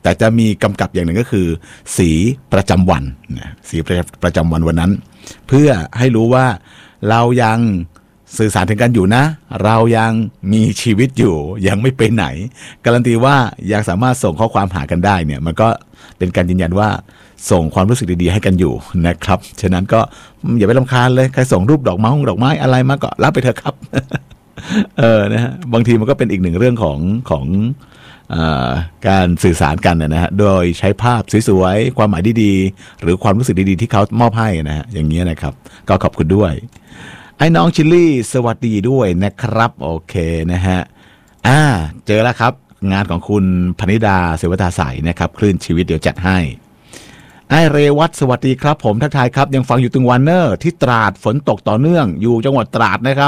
แต่จะมีกำกับอย่างหนึ่งก็คือสีประจำวันนะสีประจำวันวันนั้นเพื่อให้รู้ว่าเรายังสื่อสารถึงกันอยู่นะเรายังมีชีวิตอยู่ยังไม่ไปไหนการันตีว่ายังสามารถส่งข้อความหากันได้เนี่ยมันก็เป็นการยืนยันว่าส่งความรู้สึกดีๆให้กันอยู่นะครับฉะนั้นก็อย่าไปรำคาญเลยใครส่งรูปดอกไม้อะไรมาก็รับไปเถอะครับ นะฮะบางทีมันก็เป็นอีกหนึ่งเรื่องของการสื่อสารกันนะฮะโดยใช้ภาพสวยๆความหมายดีๆหรือความรู้สึกดีๆที่เขามอบให้นะฮะอย่างนี้นะครับก็ขอบคุณด้วยไอ้น้องชิลลี่สวัสดีด้วยนะครับโอเคนะฮะเจอแล้วครับงานของคุณพนิดาเสวตาใสนะครับคลื่นชีวิตเดี๋ยวจัดให้ไอ้เรวัตสวัสดีครับผมทักทายครับยังฟังอยู่ตึงวันเนอร์ที่ตราดฝนตกต่อเนื่องอยู่จังหวัดตราดนะครับ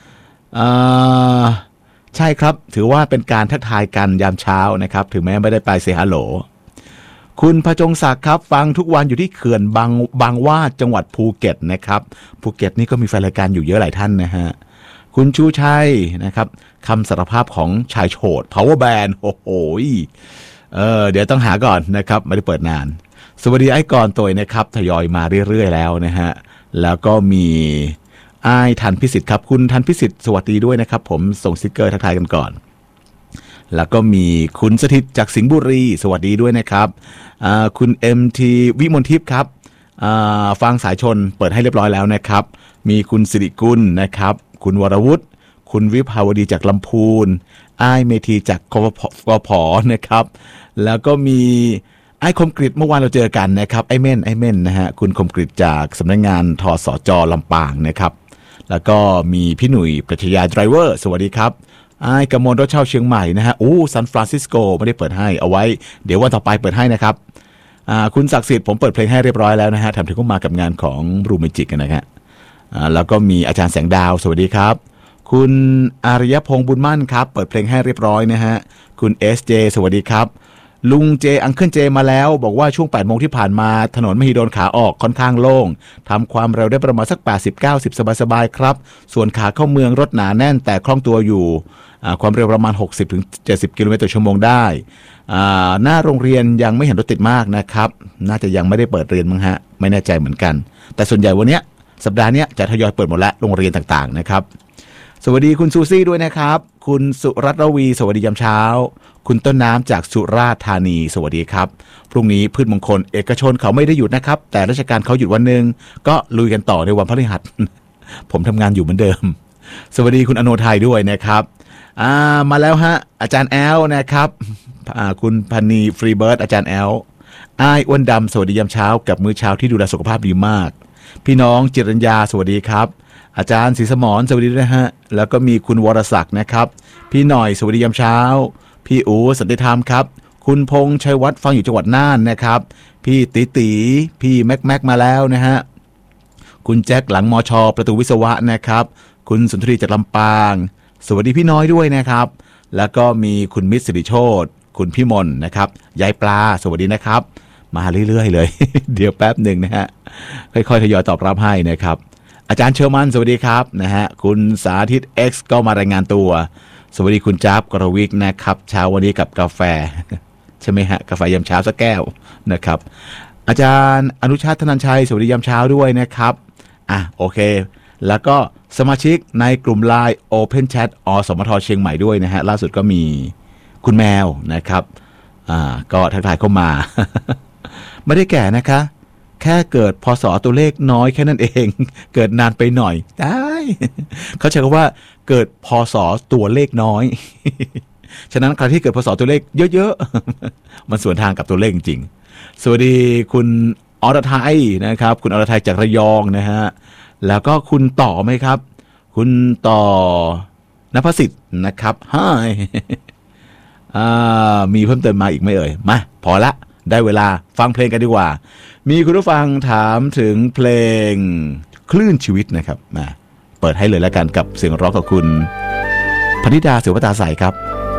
ใช่ครับถือว่าเป็นการทักทายกันยามเช้านะครับถึงแม้ไม่ได้ไปเซฮัลโหลคุณพจงศักดิ์ครับฟังทุกวันอยู่ที่เขื่อนบางวาดจังหวัดภูเก็ตนะครับภูเก็ตนี่ก็มีแฟนรายการอยู่เยอะหลายท่านนะฮะคุณชูชัยนะครับคำสารภาพของชายโฉด Power Band โอ้โหเดี๋ยวต้องหาก่อนนะครับไม่ได้เปิดนานสวัสดีไอ้กรตัวนะครับทยอยมาเรื่อยๆแล้วนะฮะแล้วก็มีอ้ายทันพิสิทธิ์ครับคุณทันพิสิทธิ์สวัสดีด้วยนะครับผมส่งสติ๊กเกอร์ทักทายกันก่อนแล้วก็มีคุณสถิตจากสิงห์บุรีสวัสดีด้วยนะครับคุณ MT วิมลทิพย์ครับฟังสายชนเปิดให้เรียบร้อยแล้วนะครับมีคุณสิริกุลนะครับคุณวรวุฒิคุณวิภาวดีจากลำพูนอ้ายเมธีจากกพนะครับแล้วก็มีไอ้คมกริตเมื่อวานเราเจอกันนะครับไอ้เม่นนะฮะคุณคมกริตจากสำนักงานทสจ.ลำปางนะครับแล้วก็มีพี่หนุ่ยปรัชญาไดรเวอร์สวัสดีครับไอ้กมลรถเช่าเชียงใหม่นะฮะซานฟรานซิสโกไม่ได้เปิดให้เอาไว้เดี๋ยววันต่อไปเปิดให้นะครับคุณศักดิ์สิทธิ์ผมเปิดเพลงให้เรียบร้อยแล้วนะฮะทำถึงก็มากับงานของบลูเมจิกนะฮะแล้วก็มีอาจารย์แสงดาวสวัสดีครับคุณอารยพงษ์บุญมั่นครับเปิดเพลงให้เรียบร้อยนะฮะคุณ SJ สวัสดีครับลุงเจอังเคิลเจมาแล้วบอกว่าช่วง 8 โมงที่ผ่านมาถนนมหิดลขาออกค่อนข้างโล่งทำความเร็วได้ประมาณสัก 80-90 สบายๆครับส่วนขาเข้าเมืองรถหนาแน่นแต่คล่องตัวอยู่ความเร็วประมาณ 60-70 กิโลเมตรต่อชั่วโมงได้หน้าโรงเรียนยังไม่เห็นรถติดมากนะครับน่าจะยังไม่ได้เปิดเรียนมั้งฮะไม่แน่ใจเหมือนกันแต่ส่วนใหญ่วันนี้สัปดาห์นี้จะทยอยเปิดหมดแล้วโรงเรียนต่างๆนะครับสวัสดีคุณซูซี่ด้วยนะครับคุณสุรัตน์ระวีสวัสดียามเช้าคุณต้นน้ำจากสุราษฎร์ธานีสวัสดีครับพรุ่งนี้พืชมงคลเอกชนเขาไม่ได้หยุดนะครับแต่ราชการเขาหยุดวันนึงก็ลุยกันต่อในวันพฤหัส ผมทำงานอยู่เหมือนเดิมสวัสดีคุณอโนไทยด้วยนะครับมาแล้วฮะอาจารย์แอลนะครับคุณพันนีฟรีเบิร์ดอาจารย์แอลอ้ายอ้วนดำสวัสดียามเช้ากับมื้อเช้าที่ดูแลสุขภาพดีมากพี่น้องจิรัญญาสวัสดีครับอาจารย์ศรีสมรสวัสดีด้วยนะฮะแล้วก็มีคุณวรศักดิ์นะครับพี่หน่อยสวัสดียามเช้าพี่อู๋สันติธรรมครับคุณพงษ์ชัยวัฒน์ฟังอยู่จังหวัดน่านนะครับพี่ตีพี่แม็กมาแล้วนะฮะคุณแจ็คหลังมช.ประตูวิศวะนะครับคุณสุนทรีจากลำปางสวัสดีพี่น้อยด้วยนะครับแล้วก็มีคุณมิตรสิริโชติคุณพี่มนนะครับยายปลาสวัสดีนะครับมาเรื่อยๆเลย เดี๋ยวแป๊บหนึ่งนะฮะค่อยๆทยอยตอบรับให้นะครับอาจารย์เชอร์มันสวัสดีครับนะฮะคุณสาธิต X ก็มารายงานตัวสวัสดีคุณจ๊าบกรวิกนะครับเช้าวันนี้กับกาแฟ ใช่ไหมฮะกาแฟยามเช้าสักแก้วนะครับอาจารย์อนุชาติธนันชัยสวัสดียามเช้าด้วยนะครับโอเคแล้วก็สมาชิกในกลุ่ม LINE Open Chat สมทเชียงใหม่ด้วยนะฮะล่าสุดก็มีคุณแมวนะครับก็ทักทายเข้ามา ไม่ได้แก่นะคะแค่เกิดพศตัวเลขน้อยแค่นั้นเองเกิดนานไปหน่อยได้เขาใช้คำว่าเกิดพศตัวเลขน้อย ฉะนั้นใครที่เกิดพศตัวเลขเยอะๆมันสวนทางกับตัวเลขจริงๆสวัสดีคุณอรทัยนะครับคุณอรทัยจากระยองนะฮะแล้วก็คุณต่อไหมครับคุณต่อนภสิทธิ์นะครับมีเพิ่มเติมมาอีกไหมเอ่ยมาพอละได้เวลาฟังเพลงกันดีกว่ามีคุณผู้ฟังถามถึงเพลงคลื่นชีวิตนะครับมาเปิดให้เลยแล้วกันกับเสียงร้องของคุณพนิดาเสวตาใสครับ